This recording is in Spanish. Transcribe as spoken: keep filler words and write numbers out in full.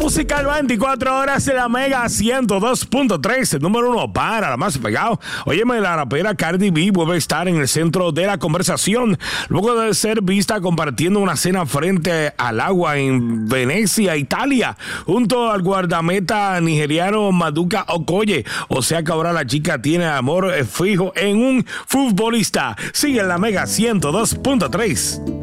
música veinticuatro horas de la Mega ciento dos punto tres, el número uno para la más pegado. Óyeme, la rapera Cardi B vuelve a estar en el centro de la conversación luego de ser vista compartiendo una cena frente al agua en Venecia, Italia, junto al guardameta nigeriano Maduka Okoye. O sea que ahora la chica tiene amor fijo en un futbolista. Sigue en la Mega ciento dos punto tres.